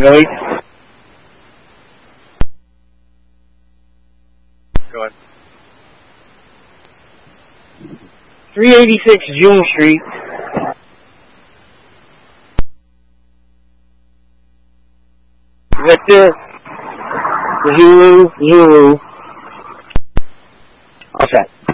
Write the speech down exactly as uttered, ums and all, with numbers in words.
noise? Go ahead. three eighty-six June Street. Victor, Zulu, Zulu. All set.